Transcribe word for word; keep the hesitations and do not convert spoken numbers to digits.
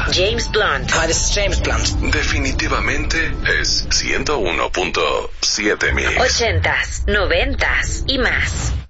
música. James Blunt. Hi, this is James Blunt. Definitivamente es ciento uno punto siete Mix. Ochentas, noventas y más.